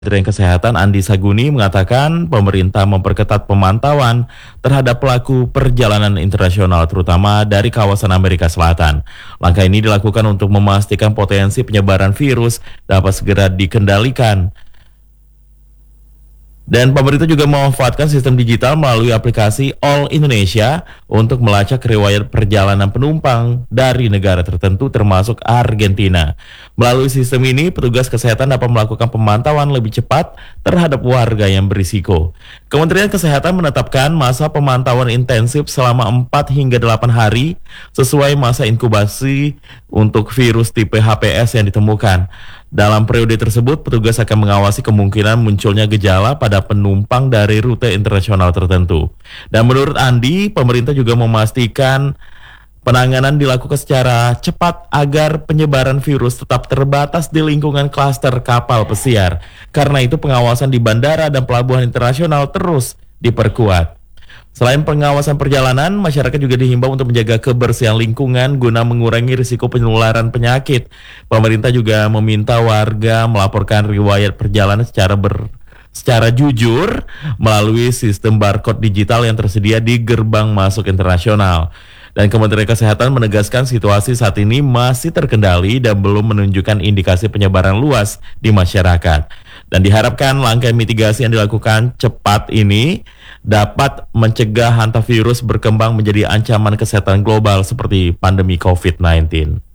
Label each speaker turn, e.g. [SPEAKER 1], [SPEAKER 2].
[SPEAKER 1] Kementerian Kesehatan Andi Saguni mengatakan pemerintah memperketat pemantauan terhadap pelaku perjalanan internasional terutama dari kawasan Amerika Selatan. Langkah ini dilakukan untuk memastikan potensi penyebaran virus dapat segera dikendalikan. Dan pemerintah juga memanfaatkan sistem digital melalui aplikasi All Indonesia untuk melacak riwayat perjalanan penumpang dari negara tertentu termasuk Argentina. Melalui sistem ini, petugas kesehatan dapat melakukan pemantauan lebih cepat terhadap warga yang berisiko. Kementerian Kesehatan menetapkan masa pemantauan intensif selama 4 hingga 8 hari sesuai masa inkubasi untuk virus tipe HPS yang ditemukan. Dalam periode tersebut, petugas akan mengawasi kemungkinan munculnya gejala pada penumpang dari rute internasional tertentu. Dan menurut Andi, pemerintah juga memastikan penanganan dilakukan secara cepat agar penyebaran virus tetap terbatas di lingkungan klaster kapal pesiar. Karena itu pengawasan di bandara dan pelabuhan internasional terus diperkuat. Selain pengawasan perjalanan, masyarakat juga dihimbau untuk menjaga kebersihan lingkungan guna mengurangi risiko penularan penyakit. Pemerintah juga meminta warga melaporkan riwayat perjalanan secara jujur melalui sistem barcode digital yang tersedia di gerbang masuk internasional. Dan Kementerian Kesehatan menegaskan situasi saat ini masih terkendali dan belum menunjukkan indikasi penyebaran luas di masyarakat. Dan diharapkan langkah mitigasi yang dilakukan cepat ini dapat mencegah hantavirus berkembang menjadi ancaman kesehatan global seperti pandemi COVID-19.